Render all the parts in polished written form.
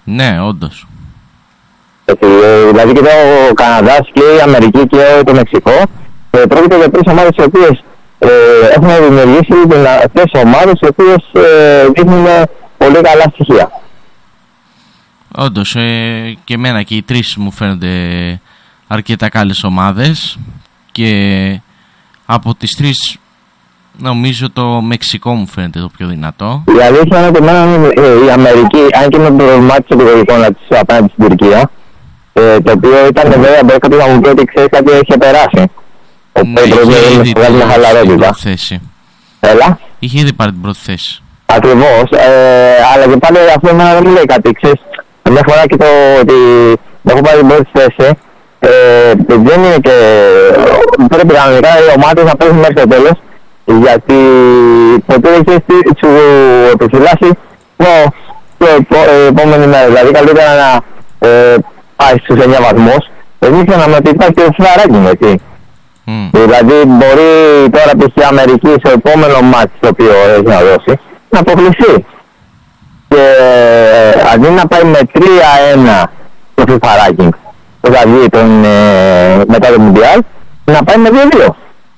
Ναι, όντως. Δηλαδή και ο Καναδάς και η Αμερική και το Μεξικό πρόκειται για τρεις ομάδες οι οποίες έχουν δημιουργήσει αυτές ομάδες οι οποίες δείχνουν πολύ καλά στοιχεία. Όντως, και εμένα και οι τρεις μου φαίνονται αρκετά καλές ομάδες και από τις τρεις νομίζω το Μεξικό μου φαίνεται το πιο δυνατό. Η αλήθεια είναι ότι η Αμερική, αν και με προβλημάτισε επιδοτικών απέναντι στην Τουρκία, το οποίο ήταν βέβαια κάποιος να μου πει ότι ξέρεις κάτι έχει περάσει. Ναι, είχε ήδη την πρώτη θέση. Έλα. Είχε ήδη πάρει την πρώτη θέση. Ακριβώς, αλλά και πάλι αυτό εμένα δεν μου λέει κάτι, ξέρεις. Μια φορά και το ότι έχω πάρει την πρώτη θέση, δεν είναι και πρέπει κανονικά οι ομάδες να παίζουν μέχρι το τέλος, γιατί ποτέ δεν ξέρεις τι σου επιφυλάσσει το επόμενη μέρα. Δηλαδή καλύτερα να πάει στους 9 βαθμούς, εμείς είχαμε ότι υπάρχει και φραράκι, έτσι. Δηλαδή μπορεί τώρα π.χ. η Αμερική στο επόμενο μάτι το οποίο έχει να δώσει να αποκλειστεί. Και αντί να πάει με 3-1 το FIFA ranking που θα βγει μετά το Mundial, να πάει με 2-2.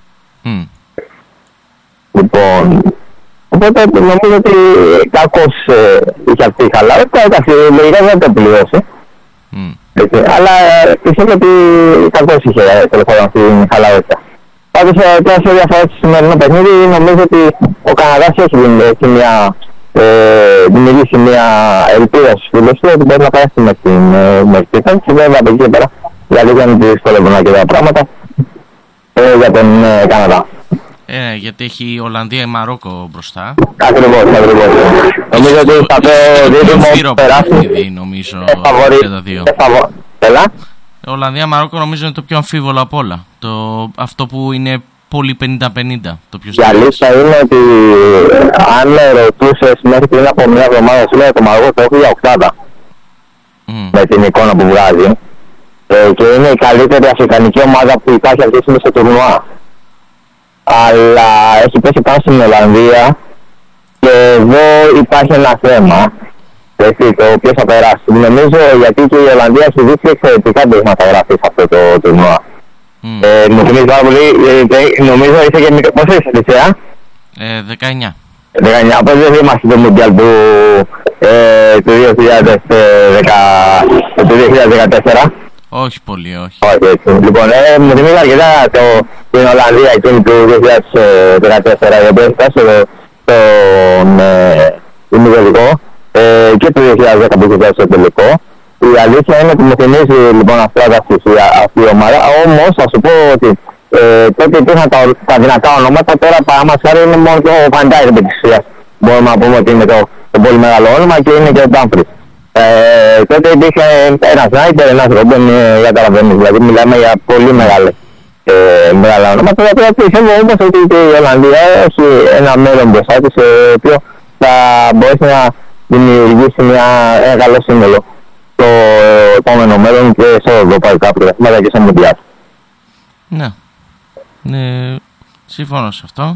Λοιπόν, οπότε νομίζω ότι κακώς είχε αυτή η χαλαρότητα, εντάξει, λογικά δεν το πληρώσει. Αλλά πιστεύω ότι κακώς είχε τελευταία αυτή η χαλαρότητα. Πάντως τώρα σε διαφορά στο σημερινό παιχνίδι νομίζω ότι ο Καναδάς έχει δημιουργήσει μια ελπίδα στους φίλους του ότι μπορεί να περάσει με την Μεξική και βέβαια από εκεί και πέρα γιατί δεν δυσκολεύουν αρκετά πράγματα για τον Καναδά. Γιατί έχει η Ολλανδία ή Μαρόκο μπροστά. Ακριβώς. Νομίζω ότι θα το δίδυμο περάσει. Νομίζω και τα δύο. Έλα. Η Ολλανδία-Μαρόκο νομίζω είναι το πιο αμφίβολο απ' όλα. Αυτό που είναι πολύ 50-50. Η αλήθεια είναι ότι αν ρωτούσες μέχρι πριν από μια εβδομάδα σου λέει το Μαρόκο το έχει για οκτάδα. Με την εικόνα που βγάζει. Και είναι η καλύτερη αφρικανική ομάδα που υπάρχει αυτή τη στιγμή στο τουρνουά. Αλλά έχει πέσει πάνω στην Ολλανδία και εδώ υπάρχει ένα θέμα. Το οποίο θα περάσει. Νομίζω γιατί και η Ολλανδία έχει δείξει εξαιρετικά δείγματα σε αυτό το τουρνουά. Μου θυμίζει πάρα πολύ, νομίζω είσαι και μικρό. Πόσο είσαι Λυσσέα? 19. 19, οπότε δεν είμαστε το Μουντιάλ του 2014. Όχι πολύ, όχι. Όχι, έτσι. Λοιπόν, μου θυμίζει αρκετά την Ολλανδία εκείνη του 2014, η οποία έχει φτάσει στον ημιτελικό και το 2010 που έχει φτάσει στο τελικό. Η αλήθεια είναι ότι μου θυμίζει λοιπόν αυτή η ομάδα, όμως θα σου πω ότι τότε υπήρχαν τα δυνατά ονόματα, τώρα παραμάσχαρη είναι μόνο και ο Φαντάι επί της ουσίας. Μπορούμε να πούμε ότι είναι το πολύ μεγάλο όνομα και είναι και ο Ντάμφρις. Τότε υπήρχε ένα Σνάιπερ, ένας Ρόμπεν, καταλαβαίνεις, δηλαδή μιλάμε για πολύ μεγάλα ονόματα. Τώρα πιστεύω όμως ότι και η Ολλανδία έχει ένα μέλλον μπροστά της, το οποίο θα μπορέσει να δημιουργήσει ένα καλό σύνολο το επόμενο μέλλον και σε ευρωπαϊκά πρωταθλήματα και σε Μουντιάλ. Ναι, συμφωνώ σε αυτό.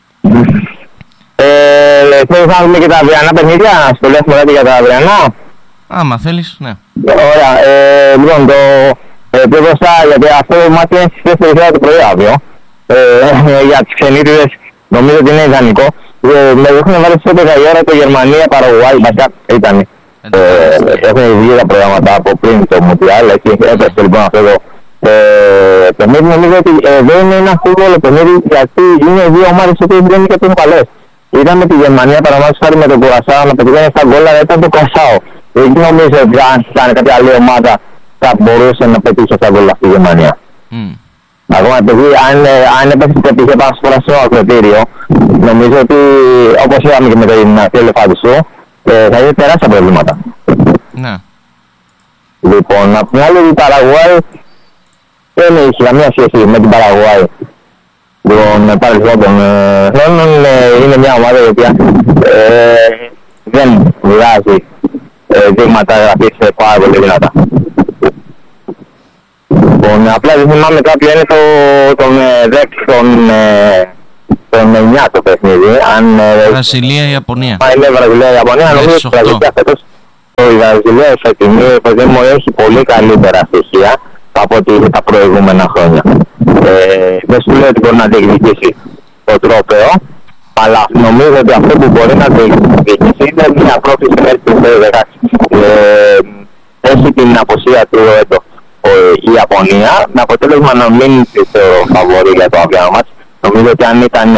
Θέλεις να δούμε και τα αυριανά παιχνίδια, να σχολιάσουμε κάτι για τα αυριανά. Άμα θέλεις, ναι. Ωραία, λοιπόν, το πιο μπροστά, γιατί αυτό το μάτι είναι στις 4 ώρα το πρωί αύριο. Για τις ξενίτιδες νομίζω ότι είναι ιδανικό. Με έχουν βάλει στις 11 η ώρα το Γερμανία-Παραγουάη, βασικά ήταν. Έχουν βγει τα προγράμματα από πριν το Μουντιάλ, εκεί έπεσε λοιπόν αυτό το παιχνίδι. Νομίζω ότι εδώ είναι ένα φούτμπολ παιχνίδι γιατί είναι δύο ομάδες που δεν είναι και τόσο καλές. Είδαμε τη Γερμανία παραμάσου χάρη με τον Κουρασάο να πετυχαίνει στα γκολ, αλλά ήταν το Κουρασάο. Δεν νομίζω ότι αν ήταν κάποια άλλη ομάδα θα μπορούσε να πετύχει στα γκολ αυτή η Γερμανία. Ακόμα επειδή αν έπαιξε και πήγε πάνω στο πράσινο ακροτήριο, νομίζω ότι όπως είδαμε και με την Ελεφάντησου, θα είναι τεράστια προβλήματα. Ναι. Λοιπόν, απ' την άλλη η Παραγουάη δεν έχει καμία σχέση με την Παραγουάη των παρελθόντων χρόνων. Είναι μια ομάδα η οποία δεν βγάζει δείγματα γραφής πάρα πολύ δυνατά. Λοιπόν, απλά δεν θυμάμαι κάποιο είναι τον 9 το παιχνίδι. Βραζιλία-Ιαπωνία. Είναι Βραζιλία-Ιαπωνία, νομίζω ότι η Βραζιλία φέτος το Βραζιλία η φετινή μου έχει πολύ καλύτερα στοιχεία από ότι τα προηγούμενα χρόνια. Δεν σου λέω ότι μπορεί να διεκδικήσει το τρόπαιο, αλλά νομίζω ότι αυτό που μπορεί να διεκδικήσει είναι μια πρόκληση μέχρι το 2016. Έχει την αποσία του έντο η Ιαπωνία, με αποτέλεσμα να μην τη θεωρώ φαβορί για το αυριανό μάτς. Νομίζω ότι αν ήταν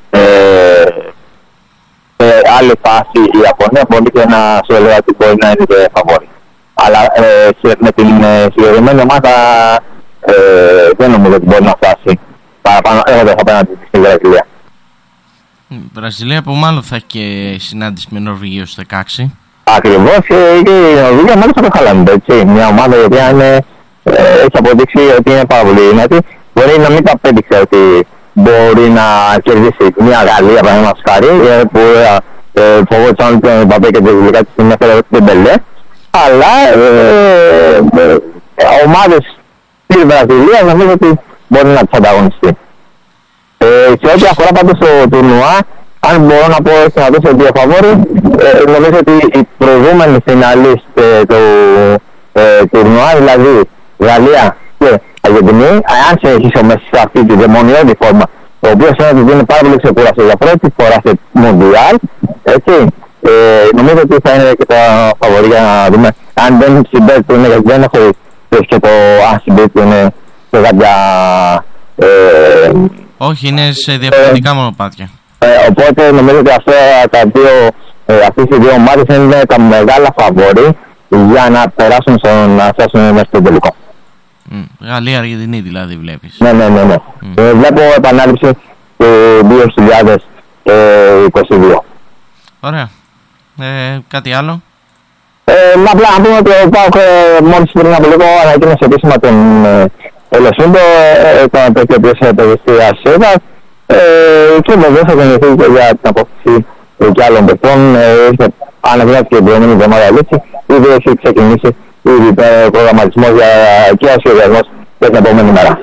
άλλη φάση η Ιαπωνία μπορεί και να σου έλεγα ότι μπορεί να είναι και φαβορί. Αλλά με την συγκεκριμένη ομάδα δεν νομίζω ότι μπορεί να φτάσει παραπάνω έχοντας απέναντι στην Βραζιλία. Η Βραζιλία που μάλλον θα έχει και συνάντηση με Νορβηγία στο 16. Ακριβώς, και η Νορβηγία μάλλον θα το χαλάνε, έτσι. Μια ομάδα η οποία έχει αποδείξει ότι είναι πάρα πολύ δυνατή. Μπορεί να μην τα απέδειξε ότι μπορεί να κερδίσει μια Γαλλία, παραδείγματος χάρη, που φοβόταν τον Μπαμπέ και την Γλυκά της στην έφερε την Μπελέ. Αλλά ομάδες της Βραζιλίας νομίζω ότι μπορεί να τις ανταγωνιστεί. Σε ό,τι αφορά πάντως το τουρνουά, αν μπορώ να πω έτσι να δώσω δύο φαβόροι, νομίζω ότι οι προηγούμενοι φιναλίστ του τουρνουά, δηλαδή Γαλλία και Αργεντινή, αν συνεχίσει ο Μέση σε αυτή τη δαιμονιώδη φόρμα, το οποίο φαίνεται ότι είναι πάρα πολύ ξεκούραστο για πρώτη φορά σε Μουντιάλ, έτσι, νομίζω ότι θα είναι και τα φαβορί για να δούμε αν δεν συμπέτουν, γιατί δεν έχω και το αν συμπέτουν σε κάποια... Όχι, είναι σε διαφορετικά μονοπάτια. Οπότε νομίζω ότι αυτές οι δύο ομάδες είναι τα μεγάλα φαβόρι για να περάσουν να φτάσουν μέσα στο τελικό. Γαλλία, Αργεντινή δηλαδή βλέπεις. Ναι. Βλέπω επανάληψη του 2022. Ωραία. Κάτι άλλο? Απλά να πούμε ότι ο ΠΑΟΚ μόλις πριν από λίγο ανακοίνωσε επίσημα τον Ελεσούντο, τον τέτοιο οποίος έπαιζε στη Ασέβα, και βεβαίως θα γεννηθεί και για την απόκτηση και άλλων παιχτών. Ανακοινώθηκε την προηγούμενη εβδομάδα λύση, ήδη έχει ξεκινήσει ο προγραμματισμός και ο σχεδιασμός για την επόμενη μέρα.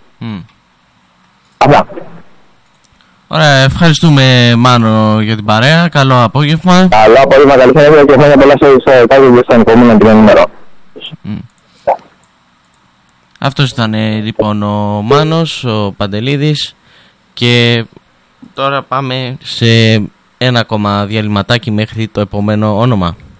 Αυτά. Ωραία, ευχαριστούμε Μάνο για την παρέα. Καλό απόγευμα. Καλό απόγευμα, καλή συνέχεια και χρόνια πολλά σε κάθε στον επόμενο την ενημερώ. Αυτός ήταν λοιπόν ο Μάνος, ο Παντελίδης, και τώρα πάμε σε ένα ακόμα διαλυματάκι μέχρι το επόμενο όνομα.